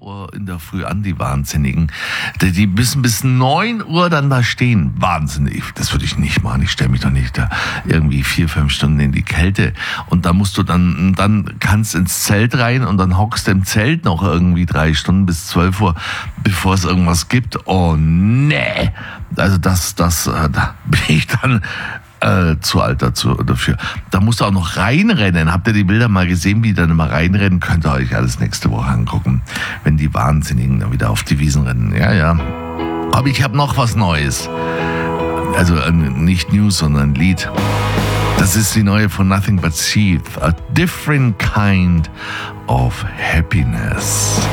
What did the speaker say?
Uhr in der Früh an, die Wahnsinnigen. Die müssen bis 9 Uhr dann da stehen. Wahnsinnig. Das würde ich nicht machen. Ich stelle mich doch nicht da irgendwie 4-5 Stunden in die Kälte. Und da musst du dann kannst ins Zelt rein und dann hockst du im Zelt noch irgendwie 3 Stunden bis 12 Uhr, bevor es irgendwas gibt. Oh, nee. Also da bin ich dann zu alt dafür. Da musst du auch noch reinrennen. Habt ihr die Bilder mal gesehen, wie die dann immer reinrennen? Könnt ihr euch alles nächste Woche angucken, wenn die Wahnsinnigen dann wieder auf die Wiesen rennen. Ja. Aber ich habe noch was Neues. Also nicht News, sondern ein Lied. Das ist die neue von Nothing But Thieves. A Different Kind of Happiness.